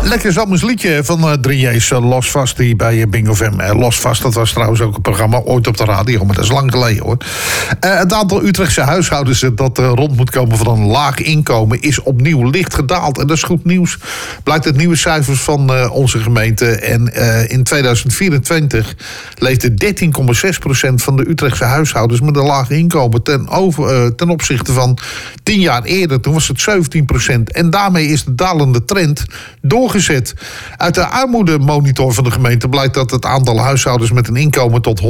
Lekker zomers liedje van 3J's Los Vast die bij Bingo FM. Los Vast, dat was trouwens ook een programma ooit op de radio, maar dat is lang geleden hoor. Het aantal Utrechtse huishoudens dat rond moet komen van een laag inkomen is opnieuw licht gedaald. En dat is goed nieuws. Blijkt uit nieuwe cijfers van onze gemeente. En in 2024 leefde 13,6% van de Utrechtse huishoudens met een laag inkomen ten opzichte van 10 jaar eerder. Toen was het 17%. En daarmee is de dalende trend doorgezet. Uit de armoedemonitor van de gemeente blijkt dat het aantal huishoudens met een inkomen tot 125%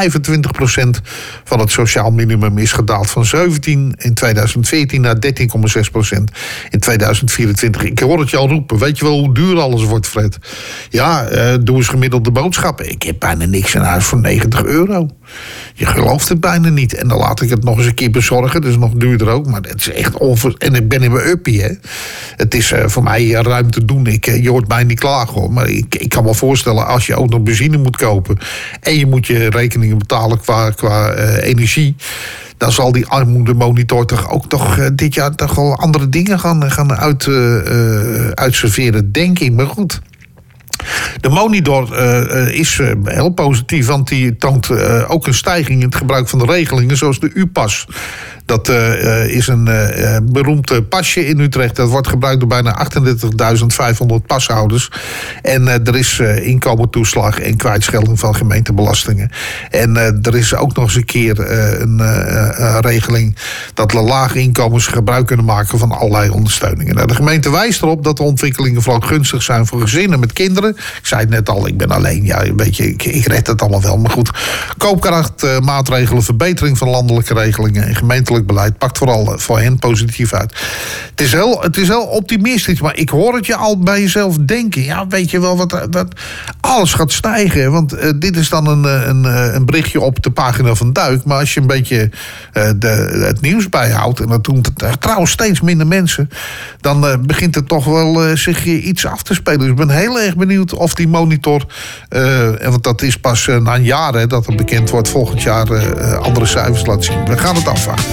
van het sociaal minimum is gedaald. Van 17 in 2014 naar 13,6% in 2024. Ik hoor het je al roepen. Weet je wel hoe duur alles wordt, Fred? Ja, doe eens gemiddelde boodschappen. Ik heb bijna niks in huis voor €90. Je gelooft het bijna niet. En dan laat ik het nog eens een keer bezorgen. Dat is nog duurder ook. Maar het is echt En ik ben in mijn uppie, hè. Het is voor mij ruim te doen. Je hoort mij niet klagen, hoor. Maar ik kan me voorstellen, als je ook nog benzine moet kopen en je moet je rekeningen betalen qua energie, dan zal die armoedemonitor dit jaar toch wel andere dingen gaan uitserveren, denk ik. Maar goed. De monitor is heel positief, want die toont ook een stijging in het gebruik van de regelingen, zoals de U-pas. Dat is een beroemd pasje in Utrecht. Dat wordt gebruikt door bijna 38.500 pashouders. En er is inkomentoeslag en kwijtschelding van gemeentebelastingen. En er is ook nog eens een keer een regeling dat lage inkomens gebruik kunnen maken van allerlei ondersteuningen. Nou, de gemeente wijst erop dat de ontwikkelingen vooral gunstig zijn voor gezinnen met kinderen. Ik zei het net al, ik ben alleen. Ja, een beetje, ik red het allemaal wel. Maar goed, koopkrachtmaatregelen, verbetering van landelijke regelingen en gemeentelijk beleid pakt vooral voor hen positief uit. Het is heel optimistisch, maar ik hoor het je al bij jezelf denken. Ja, weet je wel, wat alles gaat stijgen. Want dit is dan een berichtje op de pagina van Duik. Maar als je een beetje het nieuws bijhoudt, en dat doen trouwens steeds minder mensen, dan begint het toch wel zich iets af te spelen. Dus ik ben heel erg benieuwd of die monitor, want dat is pas na een jaar dat het bekend wordt, volgend jaar andere cijfers laat zien. We gaan het afwachten.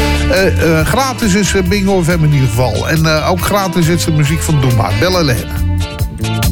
Gratis is Bingo FM in ieder geval. En ook gratis is de muziek van Doe Maar. Bella Lena.